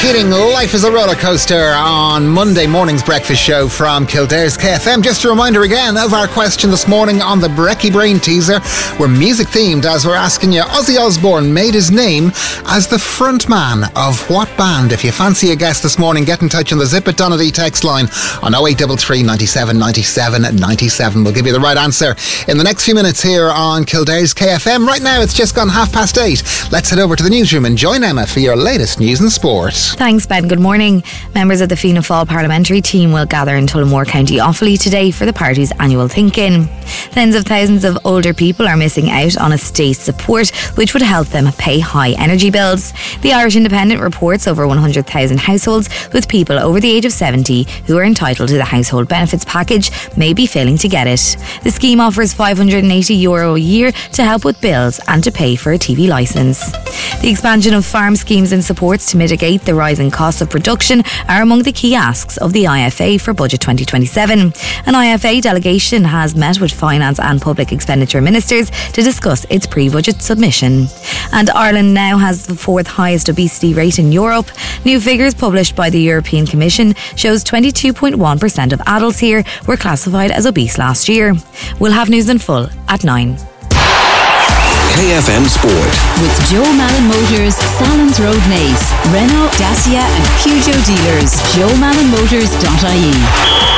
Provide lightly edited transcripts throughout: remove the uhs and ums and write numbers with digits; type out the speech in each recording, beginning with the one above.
Keating, Life is a Roller Coaster on Monday morning's breakfast show from Kildare's KFM. Just a reminder again of our question this morning on the Brekkie Brain teaser. We're music themed as we're asking you, Ozzy Osbourne made his name as the front man of what band? If you fancy a guess this morning, get in touch on the Zip It Donady text line on 0833 97 97 97. We'll give you the right answer in the next few minutes here on Kildare's KFM. Right now it's just gone 8:30. Let's head over to the newsroom and join Emma for your latest news and sport. Thanks, Ben. Good morning. Members of the Fianna Fáil parliamentary team will gather in Tullamore, County Offaly today for the party's annual think-in. Tens of thousands of older people are missing out on estate support, which would help them pay high energy bills. The Irish Independent reports over 100,000 households with people over the age of 70 who are entitled to the household benefits package may be failing to get it. The scheme offers €580 a year to help with bills and to pay for a TV licence. The expansion of farm schemes and supports to mitigate the rising costs of production are among the key asks of the IFA for Budget 2027. An IFA delegation has met with Finance and Public Expenditure Ministers to discuss its pre-budget submission. And Ireland now has the fourth highest obesity rate in Europe. New figures published by the European Commission shows 22.1% of adults here were classified as obese last year. We'll have news in full at 9. KFM Sport. With Joe Malin Motors, Salons Road Naas, Renault, Dacia and Peugeot dealers. joemallinmotors.ie.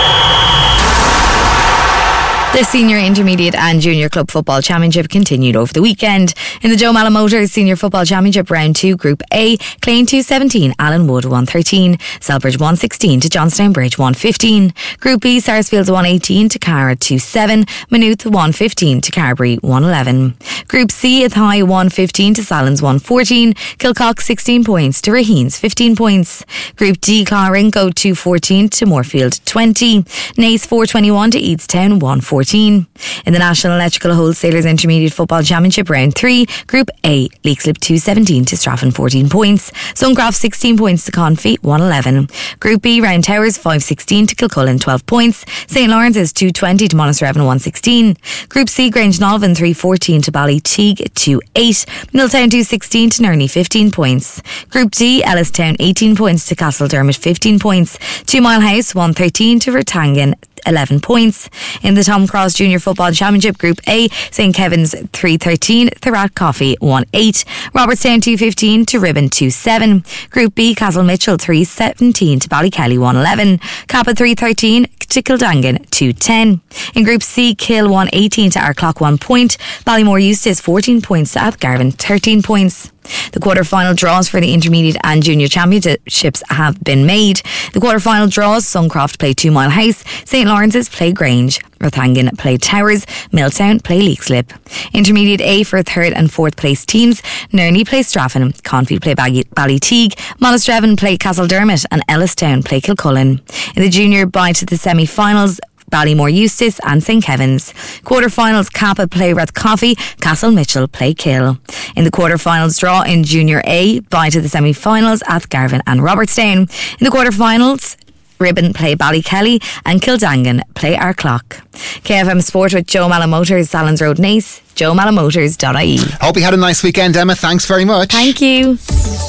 The Senior, Intermediate and Junior Club Football Championship continued over the weekend. In the Joe Malin Motors Senior Football Championship Round 2 Group A, Clane 217, Allen Wood 113, Selbridge 116 to Johnstown Bridge 115. Group B, Sarsfields 118 to Cara 27, Maynooth 115 to Carberry 111. Group C, Athy 115 to Sallins 114, Kilcock 16 points to Raheens 15 points. Group D, Clonrinco 214 to Moorfield 20, Naas 421 to Eadstown 114. In the National Electrical Wholesalers Intermediate Football Championship Round 3, Group A, Leixlip 217 to Straffan 14 points, Suncroft 16 points to Confey 111. Group B, Round Towers 516 to Kilcullen 12 points, St Lawrence's 220 to Monasterevin 116. Group C, Grange Nolvan 314 to Ballyteague 28, Milltown 216 to Nerney 15 points. Group D, Ellistown 18 points to Castledermot 15 points, 2 Mile House 113 to Vertangen 11 points. In the Tom Cross Junior Football Championship Group A, St Kevin's 313 to Rat Coffee 18, Robertstown 215 to Ribbon 27. Group B, Castle Mitchell 317 to Ballykelly 111, Kappa 313 to Kildangan 210. In Group C, Kill 118 to Arclock 1 point, Ballymore Eustace 14 points to Athgarvan 13 points. The quarter-final draws for the Intermediate and Junior Championships have been made. The quarter-final draws, Suncroft play 2 Mile House, St Lawrence's play Grange, Rathangan play Towers, Milltown play Leixlip. Intermediate A for 3rd and 4th place teams, Nerney play Straffan, Confey play Ballyteague, Monasterevin play Castledermot and Ellistown play Kilcullen. In the Junior bye to the semi-finals, Ballymore Eustace and St Kevin's. Quarter-finals, Kappa play Rathcoffey, Castle Mitchell play Kill. In the quarter-finals draw in Junior A, bye to the semi-finals, Athgarvan and Robertstown. In the quarter-finals, Ribbon play Ballykelly and Kildangan play Arclock. KFM Sport with Joe Malin Motors, Salons Road Naas, joemallinmotors.ie. Hope you had a nice weekend, Emma. Thanks very much. Thank you.